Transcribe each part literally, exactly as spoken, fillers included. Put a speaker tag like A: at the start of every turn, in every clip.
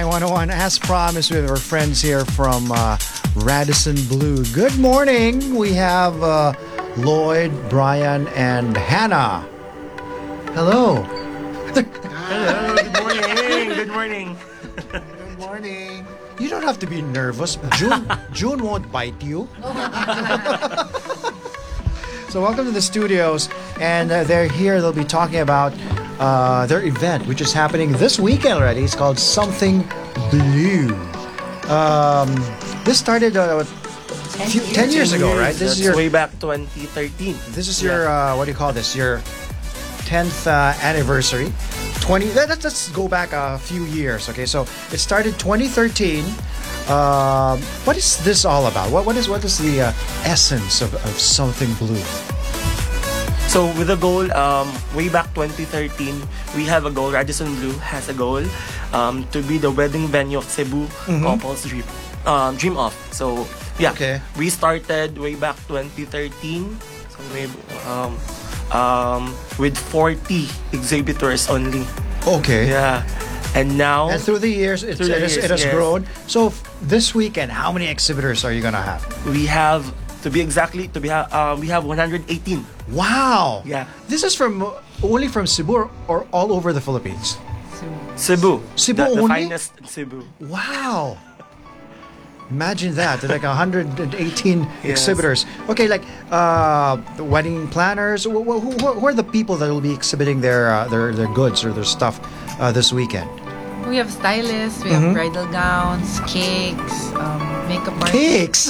A: one oh one, as promised, with our friends here from uh, Radisson Blu. Good morning. We have uh, Lloyd, Brian, and Hannah. Hello.
B: Hello. Good morning. Good morning.
C: Good morning.
A: You don't have to be nervous. June, June won't bite you. So welcome to the studios, and uh, they're here. They'll be talking about uh, their event, which is happening this weekend already. It's called Something Blue. Um, this started uh, a few, ten years ago, right? This
B: That's
A: is your
B: way back twenty thirteen.
A: This is your uh, what do you call this? Your tenth uh, anniversary. twenty. Let, let's let's go back a few years. Okay, so it started twenty thirteen. Um, what is this all about? What what is what is the uh, essence of, of Something Blue?
B: So with the goal, um, way back twenty thirteen, we have a goal. Radisson Blu has a goal um, to be the wedding venue of Cebu
A: Mhm.
B: couples dream, um, dream of. So yeah,
A: Okay.
B: we started way back twenty thirteen. So maybe um, um, with forty exhibitors only.
A: Okay.
B: Yeah, and now
A: And through the years, it's,
B: Through the
A: it, has,
B: years,
A: it has
B: yes.
A: grown. So f- this weekend, how many exhibitors are you gonna have?
B: we have, to be exactly, to be ha- uh, we have one hundred eighteen.
A: Wow.
B: Yeah.
A: This is from uh, only from Cebu or, or all over the Philippines.
B: Cebu.
A: Cebu
B: the, the
A: only?
B: finest in Cebu.
A: Wow. Imagine that, like one hundred eighteen
B: Yes.
A: exhibitors. Okay, like uh, the wedding planners. Who, who, who who are the people that will be exhibiting their uh, their their goods or their stuff uh, this weekend?
D: We have stylists, we
A: Mhm.
D: have bridal gowns, cakes, um, makeup artists.
A: Cakes.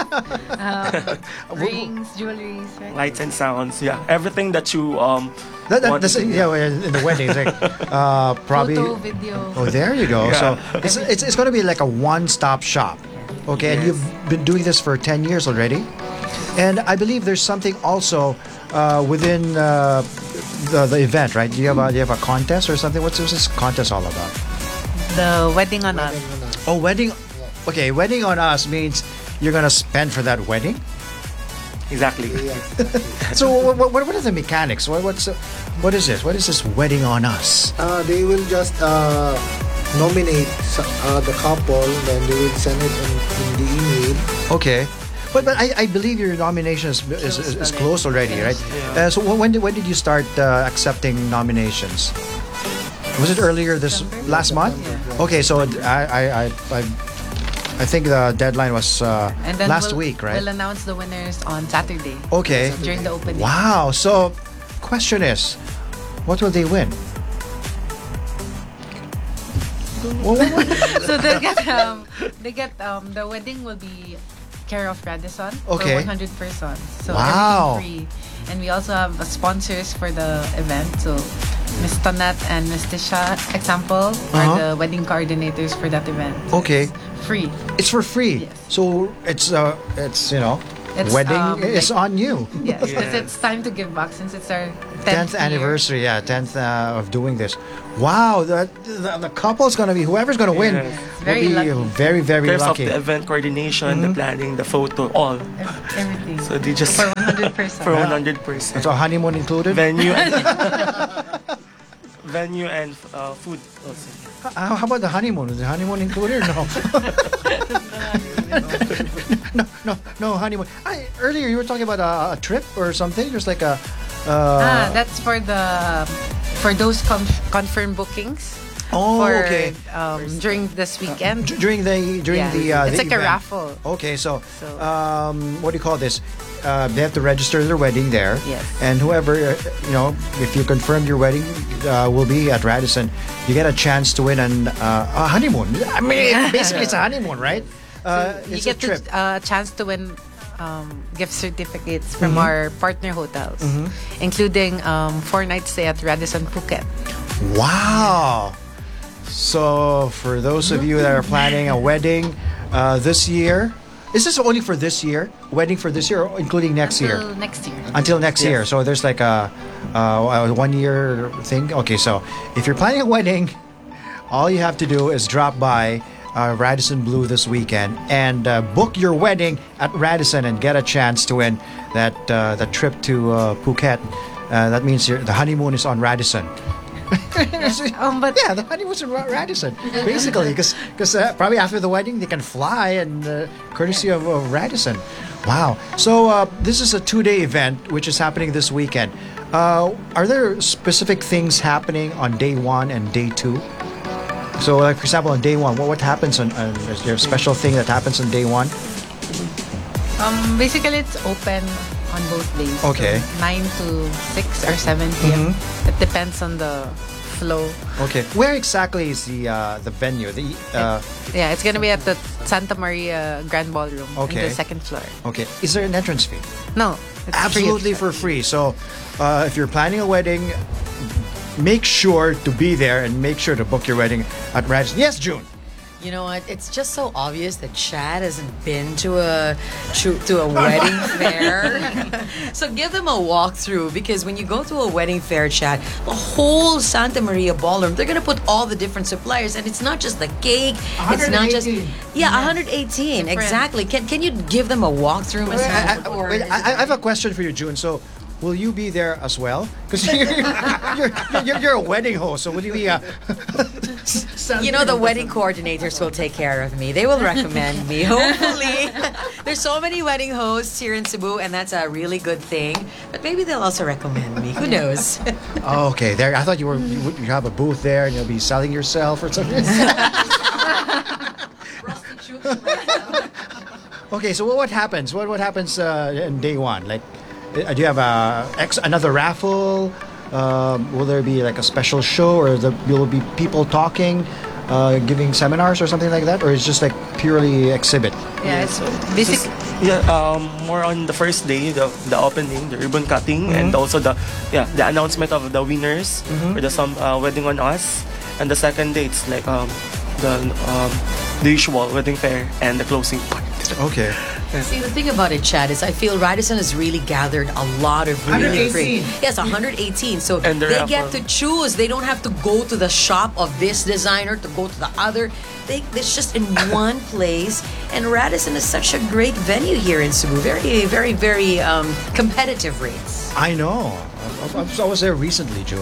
D: um, rings, jewelries, right?
B: Lights and sounds, yeah, everything that you um
A: That, that,
B: want
A: that's,
B: to do.
A: yeah, well, in the wedding, it's like uh, probably.
D: Photo, video.
A: Oh, there you go.
B: Yeah.
A: So it's, it's, it's going to be like a one-stop shop. Okay, and
B: Yes.
A: you've been doing this for ten years already. And I believe there's something also uh, within uh, the, the event, right? Do you have a, do you have a contest or something? What's this contest all about?
D: The wedding on us.
A: Oh, wedding. Okay, wedding on us means you're going to spend for that wedding?
B: Exactly.
A: So what, what, what are the mechanics? What, what's uh, what is this? What is this wedding on us?
C: Uh, they will just uh, nominate s- uh, the couple, then they will send it in, in the email.
A: Okay. But, but I, I believe your nomination is, is, is, is closed already, right?
B: Yeah.
A: Uh, so when did, when did you start uh, accepting nominations? Was it earlier this
D: December?
A: last month?
D: Yeah.
A: Okay, so I I, I, I, I think the deadline was uh,
D: And then
A: last
D: we'll,
A: week, right?
D: We'll announce the winners on Saturday
A: Okay.
D: during the opening.
A: Wow. So, question is, what will they win? Well, what- what-
D: So they get um they get um the wedding will be care of Radisson
A: Okay.
D: for one hundred persons. So
A: Wow.
D: everything free. And we also have uh, sponsors for the event. So Miss Tonat and Miss Tisha, example,
A: Uh-huh.
D: are the wedding coordinators for that event.
A: Okay.
D: It's free.
A: It's for free.
D: Yes.
A: So it's uh it's you know
D: It's,
A: wedding
D: um,
A: is
D: like-
A: on you.
D: Yes, because
B: Yes.
D: it's time to give back since it's our
A: tenth
D: tenth, year.
A: anniversary, yeah, tenth uh, of doing this. Wow, the the, the couple's gonna be whoever's gonna win.
B: Yes.
A: will
D: Very
A: be
D: lucky.
A: very very
B: Terms of
A: lucky.
B: the event coordination, the
A: Mhm.
B: planning, the photo, all.
D: Ev- Everything.
B: So they just
D: for one hundred percent.
B: for one hundred percent.
A: So honeymoon included.
B: Venue and venue and uh, food also.
A: How, how about the honeymoon? Is the honeymoon included? Or no. no, no, no honeymoon. I, earlier you were talking about a, a trip or something. There's like a. Uh,
D: ah, that's for the for those conf- confirmed bookings.
A: oh,
D: for
A: okay.
D: um, during this weekend.
A: D- during the during
D: Yeah.
A: the uh,
D: It's
A: the
D: like a
A: event.
D: raffle.
A: Okay, so,
D: So-
A: um, what do you call this? Uh, they have to register their wedding there.
D: Yes.
A: And whoever, uh, you know, if you confirm your wedding uh, will be at Radisson, you get a chance to win an, uh, a honeymoon. I mean, basically it's a honeymoon, right? Uh,
D: you
A: it's
D: get
A: a trip.
D: a uh, chance to win um, gift certificates from
A: Mhm.
D: our partner hotels,
A: Mhm.
D: including um, four nights stay at Radisson Phuket.
A: Wow. So, for those of you that are planning a wedding uh, this year, is this only for this year? Wedding for this year, or including next year?
D: Until next year.
A: Until next
B: Yes.
A: year. So there's like a, uh, a one year thing. Okay, so if you're planning a wedding, all you have to do is drop by uh, Radisson Blu this weekend and uh, book your wedding at Radisson and get a chance to win that uh, that trip to uh, Phuket. Uh, that means your, the honeymoon is on Radisson.
D: Um, but
A: yeah, the wedding was in Ra- Radisson, basically, because uh, probably after the wedding they can fly, and uh, courtesy of, of Radisson. Wow. So uh, this is a two-day event which is happening this weekend. Uh, are there specific things happening on day one and day two? So, like for example, on day one, what what happens on? on is there a special thing that happens on day one?
D: um, basically it's open on both days.
A: Okay.
D: So nine to six or seven p.m. It depends on the flow.
A: Okay. Where exactly is the uh, the venue? The uh,
D: Yeah, it's gonna be at the Santa Maria Grand Ballroom
A: Okay.
D: in the second floor.
A: okay. Is there an entrance fee?
D: No, it's
A: Absolutely
D: free.
A: for free. So, uh, if you're planning a wedding, make sure to be there and make sure to book your wedding at Radisson. Yes, June.
E: You know what? It's just so obvious that Chad hasn't been to a to, to a wedding fair. So give them a walkthrough, because when you go to a wedding fair, Chad, the whole Santa Maria Ballroom, they're gonna put all the different suppliers, and it's not just the cake. It's not just yeah, one hundred eighteen exactly. Can can you give them a walkthrough, Miss
A: Wait, I, I-
E: Or
A: wait,
E: is
A: I-
E: it-
A: I have a question for you, June. So, will you be there as well? Because you're, you're, you're, you're a wedding host, so will you be a...
E: You know, the wedding coordinators will take care of me. They will recommend me, hopefully. There's so many wedding hosts here in Cebu, and that's a really good thing. But maybe they'll also recommend me. Who knows?
A: Oh, okay, there. I thought you were you, would- you have a booth there and you'll be selling yourself or something. Okay, so what, what happens? What what happens uh, in day one? Like, uh, do you have a ex, another raffle? Um, will there be like a special show, or the, will be people talking, uh, giving seminars or something like that, or it's just like purely exhibit?
D: Yeah, it's basic.
B: Yeah, um, more on the first day, the the opening, the ribbon cutting, and also the yeah the announcement of the winners for the some uh, wedding on us, and the second day it's like um the um the usual wedding fair and the closing part.
A: Okay.
E: See, the thing about it, Chad, is I feel Radisson has really gathered a lot of really great. Yes, one hundred eighteen. So
B: And the
E: they get
B: raffle.
E: to choose. They don't have to go to the shop of this designer to go to the other. They, it's just in one place. And Radisson is such a great venue here in Cebu. Very, very, very um, competitive rates.
A: I know. I, I, I was there recently, June.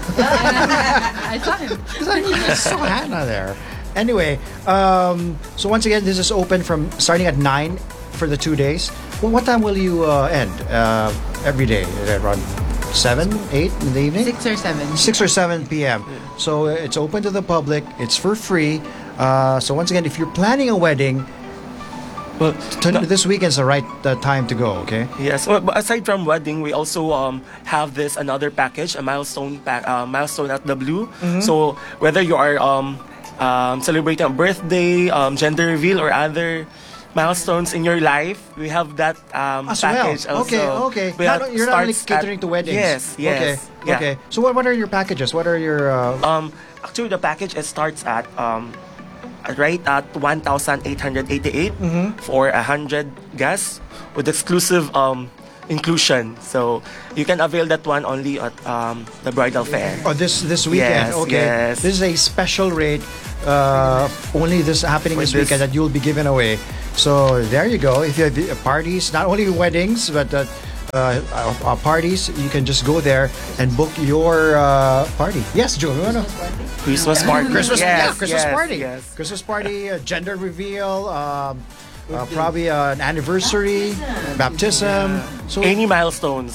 D: I saw him.
A: I saw Hannah there. Anyway, um, so once again, this is open from starting at nine for the two days. Well, what time will you uh, end? Uh, every day, Is it around seven, eight in the evening.
D: Six or seven.
A: Six or seven p.m. So uh, it's open to the public. It's for free. Uh, so once again, if you're planning a wedding,
B: Well,
A: to,
B: no-
A: this weekend's the right uh, time to go. Okay.
B: Yes. Well, but aside from wedding, we also um, have this another package, a milestone pack, uh, milestone at the Blue. So whether you are um, um, celebrating a birthday, um, gender reveal, or other milestones in your life, we have that um,
A: As well.
B: package also.
A: Okay, okay.
B: We
A: Not-
B: have
A: you're not only
B: starts at-
A: catering to weddings.
B: Yes, yes.
A: Okay.
B: Yeah.
A: Okay. So what, what are your packages? What are your uh,
B: Um, actually, the package it starts at um, right at one thousand eight hundred eighty-eight for a hundred guests with exclusive um, inclusion. So you can avail that one only at um, the bridal fair.
A: Oh, this this weekend.
B: Yes,
A: Okay.
B: yes.
A: This is a special rate. Uh, only this happening
B: For
A: this,
B: this-
A: weekend that you'll be giving away. So there you go. If you have uh, parties, not only weddings, but uh, uh, uh, parties, you can just go there and book your uh, party. Yes, Joe. You wanna-
B: Christmas party.
A: Christmas,
B: yes,
A: yeah, Christmas
B: yes,
A: party.
B: Yes.
A: Christmas party, uh, gender reveal, um, uh, probably uh, an anniversary, baptism. So
B: Any milestones.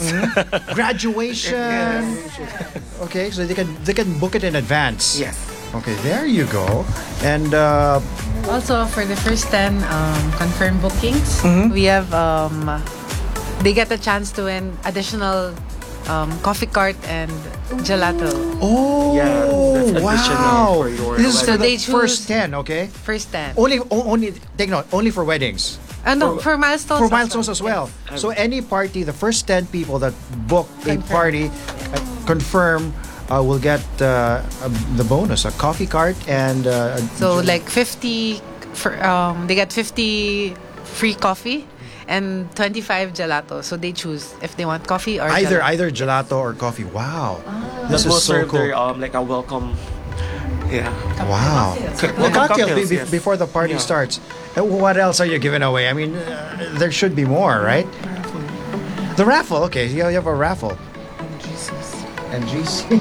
A: graduation. Okay, so they can they can book it in advance.
B: Yes.
A: Okay, there you go. And uh,
D: Also, for the first ten um, confirmed bookings, we have um, they get a chance to win additional um, coffee cart and gelato.
A: oh,
B: Yeah, that's additional
A: wow!
B: for your
A: This is
D: So
A: for the
D: they choose-
A: first ten. Okay,
D: First ten.
A: only o- only take note only for weddings.
D: Uh, no, for milestones.
A: For
D: as
A: milestones
D: well.
A: as well.
B: Yes.
A: So any party, the first ten people that book a
D: Confirm.
A: party, uh, confirm, uh, will get uh, uh, the bonus, a coffee cart and uh, a
D: So
A: gel-
D: like fifty, for, um, they get fifty free coffee and twenty-five gelato. So they choose if they want coffee or
A: either
D: gelato.
A: either gelato or coffee. Wow, this
B: That will
A: is so
B: serve
A: cool.
B: their um, like a welcome. Yeah.
A: Wow. Well,
B: Welcome
A: cocktail be-
B: cocktails,
A: be-
B: yes.
A: before the party
B: Yeah.
A: starts. And what else are you giving away? I mean, uh, there should be more, right? The raffle. Okay, you you have a raffle. and G C.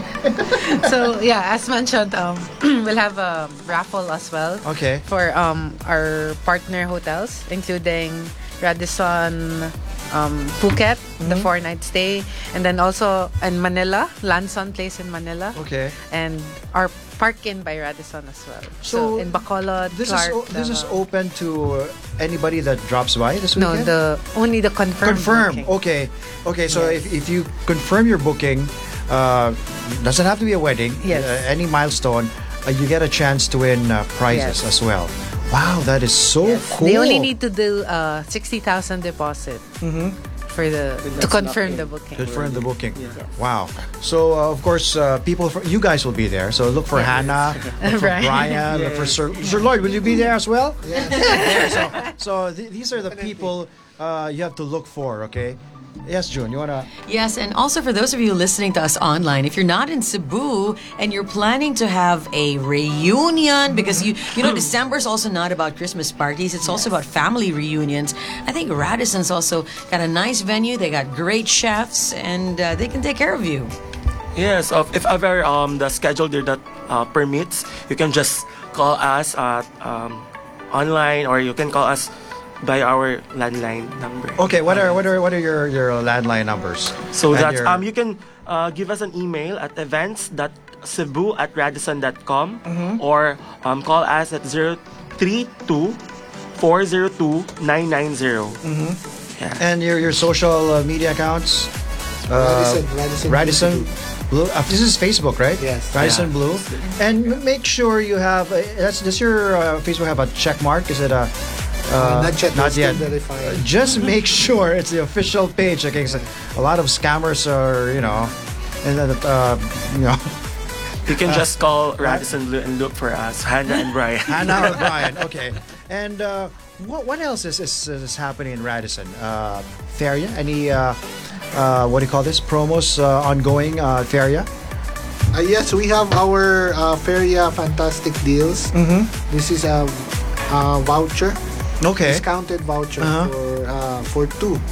D: So yeah, as mentioned, um, we'll have a raffle as well.
A: Okay.
D: For um our partner hotels, including Radisson, um, Phuket, the
A: Mm-hmm.
D: four night stay, and then also in Manila, Lanson Place in Manila.
A: Okay.
D: And our Park Inn by Radisson as well.
A: So,
D: So, in Bacolod,
A: This
D: Clark,
A: is o- this is
D: Davao.
A: open to uh, anybody that drops by this
D: No,
A: weekend.
D: the only the confirmed.
A: confirm.
D: booking.
A: Okay, okay. So
D: Yes.
A: if, if you confirm your booking, uh, doesn't have to be a wedding.
D: Yes.
A: Uh, any milestone, uh, you get a chance to win uh, prizes
D: Yes.
A: as well. Wow, that is so cool.
D: They only need to do uh, sixty thousand deposit for the to
B: that's
D: confirm
B: locked
D: the
B: in.
D: booking.
A: Confirm the booking. Wow. So uh, of course, uh, people, for, you guys will be there. So look for Hannah, look for
D: Right.
A: Brian, look for Sir, Sir Lloyd. Will you be there as well? Yeah. So, so th- these are the people uh, you have to look for. Okay. Yes, June. You wanna?
E: Yes, and also for those of you listening to us online, if you're not in Cebu and you're planning to have a reunion, because you you know December is also not about Christmas parties, it's also about family reunions. I think Radisson's also got a nice venue. They got great chefs, and uh, they can take care of you.
B: Yes, of if ever um the schedule there that uh, permits, you can just call us at um, online, or you can call us by our landline number.
A: Okay. What are what are what are your your landline numbers?
B: So
A: And
B: that's
A: your-
B: um you can uh, give us an email at events.cebu at radisson dot com or um, call us at zero three two four zero two nine nine zero. Yeah.
A: And your your social uh, media accounts.
C: Radisson, Radisson.
A: Radisson Blue. Uh, this is Facebook, right?
C: Yes.
A: Radisson
B: Yeah.
A: Blue. And m- make sure you have. Uh, that's does your uh, Facebook have a check mark? Is it a?
C: Uh, not yet.
A: Not
C: we're
A: yet.
C: still verifying.
A: Uh, Just make sure it's the official page. Okay, 'cause a lot of scammers are, you know, and then uh, you know,
B: You can just call Radisson Blue and look for us, Hannah and Brian.
A: Hannah or Brian. Okay. And uh, what what else is is, is happening in Radisson? Uh, Feria? Any uh, uh, what do you call this? Promos uh, ongoing uh, Feria?
C: Uh, yes, we have our uh, Feria Fantastic Deals.
A: Mm-hmm.
C: This is a, uh voucher,
A: Okay.
C: discounted voucher
A: Uh-huh.
C: for uh, for two.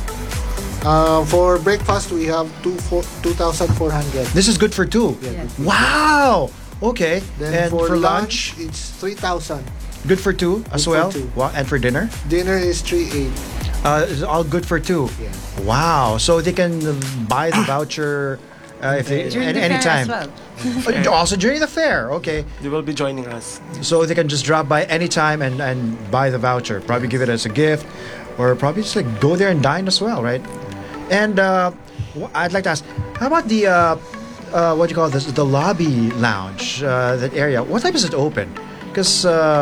C: Uh, for breakfast, we have two four two thousand four hundred.
A: This is good for two.
C: Yeah, good for
A: Wow. Okay.
C: Then
A: and
C: for,
A: for,
C: lunch,
A: lunch,
C: it's three thousand.
A: good for two as
C: Good for
A: well.
C: two.
A: Wow. And for dinner,
C: Dinner is three eight.
A: uh, it's all good for two.
C: Yeah.
A: Wow. So they can buy the voucher uh, if they
D: During
A: at
D: the
A: any
D: fair
A: time.
D: as well.
A: Uh, Also during the fair. Okay.
B: They will be joining us.
A: So they can just drop by anytime and, and buy the voucher. Probably give it as a gift, or probably just like go there and dine as well, right? And uh, wh- I'd like to ask, how about the uh, uh, what do you call this? The lobby lounge, uh, that area. What time is it open? Because uh,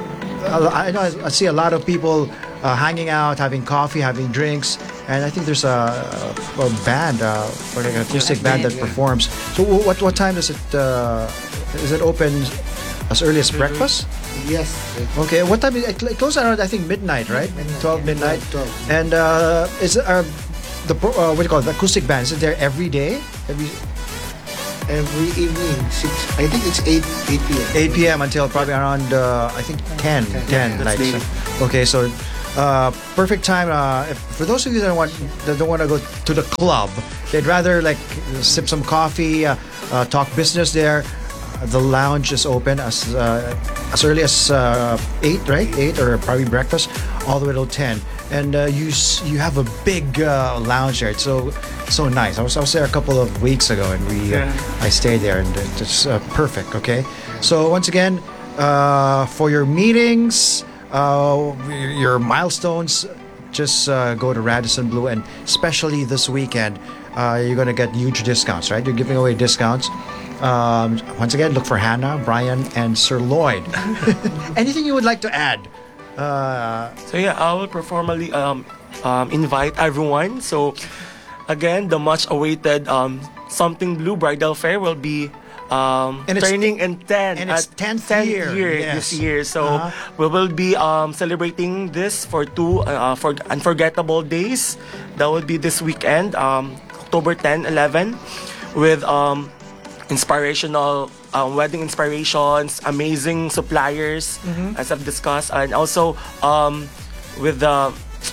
A: I know I see a lot of people uh, hanging out, having coffee, having drinks, and I think there's a, a band, uh, or like an acoustic band that
C: yeah.
A: performs. So wh- what what time is it? Uh, is it open as early as breakfast?
C: Yes.
A: Okay, what time? Is it It closes around I think midnight, right?
C: Midnight,
A: Twelve
C: yeah.
A: midnight.
C: twelve.
A: And uh, is it, uh, the pro- uh, what do you call it? The acoustic band? Is it there every day? Every
C: Every evening, six. I think it's eight eight p m.
A: eight p m until probably around uh, I think ten, ten
B: That's
A: nights.
B: daily.
A: Okay, so uh, perfect time. Uh, if, for those of you that want that don't want to go to the club, they'd rather like sip some coffee, uh, uh, talk business there. Uh, the lounge is open as uh, as early as uh, eight, right? Eight or probably breakfast, all the way till ten. And uh, you s- you have a big uh, lounge there. It's so so nice. I was I was there a couple of weeks ago, and we uh, I stayed there, and it's uh, perfect. Okay, so once again, uh, for your meetings, uh, your milestones, just uh, go to Radisson Blue, and especially this weekend, uh, you're gonna get huge discounts. Right, you're giving away discounts. Um, once again, look for Hannah, Brian, and Sir Lloyd. Anything you would like to add? Uh,
B: So yeah, I will formally um, um, invite everyone. So again, the much awaited um, Something Blue Bridal Fair will be um,
A: And it's-
B: turning in ten
A: and it's
B: at
A: tenth
B: tenth
A: year,
B: this
A: yes.
B: year. So
A: Uh-huh.
B: we will be um, celebrating this for two uh, for unforgettable days. That will be this weekend, um, October tenth, eleventh, with um, inspirational um, wedding inspirations, amazing suppliers,
A: Mm-hmm.
B: as I've discussed, and also um, with the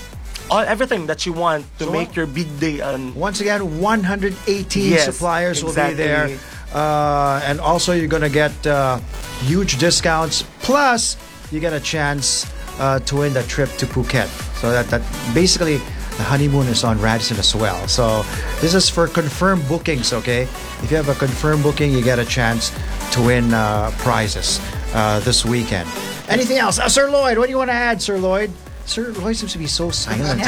B: all everything that you want to
A: So
B: make
A: what-
B: your big day. And
A: Once again, one hundred eighteen
B: Yes,
A: suppliers will be
B: exactly.
A: there. Uh, and also, you're going to get uh, huge discounts. Plus, you get a chance uh, to win the trip to Phuket. So that, that basically, the honeymoon is on Radisson as well. So this is for confirmed bookings, okay? If you have a confirmed booking, you get a chance to win uh, prizes uh, this weekend. Anything else? Uh, Sir Lloyd, what do you want to add, Sir Lloyd? Sir Lloyd seems to be so silent.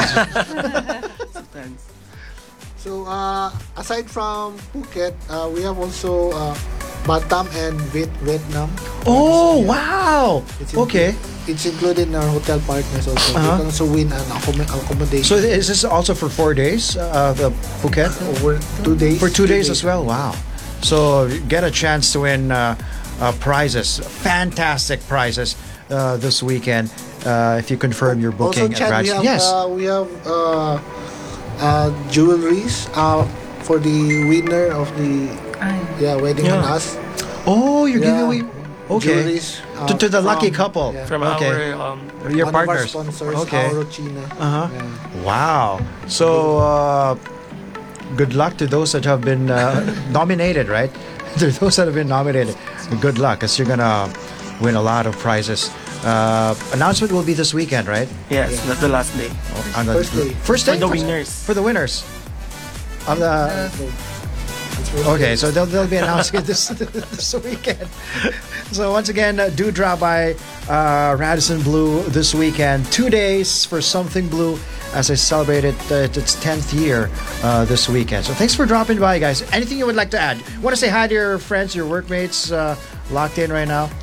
C: So, uh, aside from Phuket, uh, we have also uh, Batam and Viet- Vietnam.
A: Oh,
C: Yeah.
A: wow.
C: It's
A: Okay.
C: inclu- It's included in our hotel partners also.
A: Uh-huh.
C: You can also win an accom- accommodation
A: So is this also for four days, uh, the Phuket?
C: over two days.
A: For two days as well. Wow. So you get a chance to win uh, uh, prizes, fantastic prizes uh, this weekend uh, if you confirm your
C: Also,
A: booking
C: Chad,
A: at
C: we
A: Radisson.
C: have,
A: Yes.
C: uh, we have uh, uh, jewelries uh, for the winner of the yeah wedding
B: Yeah.
C: on us.
A: oh, you're
C: Yeah.
A: giving away. Okay.
C: Jewelries, uh,
A: to, to the lucky
C: from-
A: couple.
C: yeah.
B: from
A: okay.
B: our um,
A: Your
C: One of our
A: partners.
C: sponsors,
A: Okay.
C: Auro China.
A: Uh-huh.
C: Yeah.
A: Wow. So uh, good luck to those that have been uh, nominated, right? To those that have been nominated, good luck, because you're gonna win a lot of prizes. Uh, announcement will be this weekend, right?
B: yes, that's the last day.
A: On the-
C: First day.
A: First
B: For
A: day
B: the winners.
A: For the winners. Of the, okay, so they'll, they'll be announcing it this this weekend. So once again, uh, do drop by uh, Radisson Blue this weekend. Two days for Something Blue as I celebrate it, uh, its tenth year uh, this weekend. So thanks for dropping by, guys. Anything you would like to add? Want to say hi to your friends, your workmates uh, locked in right now?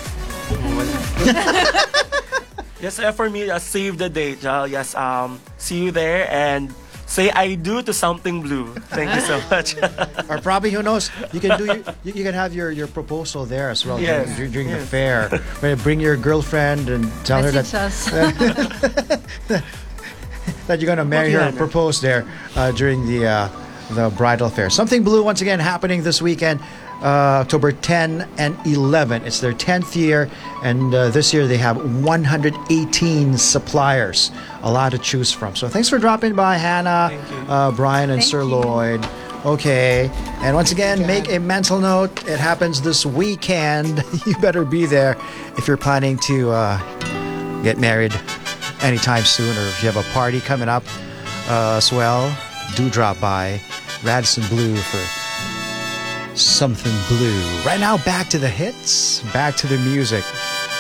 B: Yes, uh, for me, uh, save the date. Uh, yes, um, see you there and say I do to Something Blue. Thank you so much.
A: Or probably, who knows, you can do your, you, you can have your, your proposal there as well
B: Yes,
A: during, during the
B: yes.
A: fair. Right, bring your girlfriend and tell her that
D: Message us.
A: that you're going to marry her
B: Okay,
A: and propose there uh, during the uh, the bridal fair. Something Blue once again happening this weekend, uh, October tenth and eleventh. It's their tenth year, and uh, this year they have one hundred eighteen suppliers, a lot to choose from. So thanks for dropping by, Hannah,
B: Thank you.
A: uh, Brian, and
D: Thank
A: Sir
D: you.
A: Lloyd. Okay, and once again, make a mental note. It happens this weekend. You better be there if you're planning to uh, get married anytime soon, or if you have a party coming up uh, as well. Do drop by Radisson Blue for Something Blue. Right now, back to the hits, back to the music.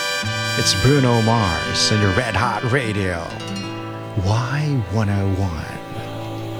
A: It's Bruno Mars and your Red Hot Radio. Y one oh one.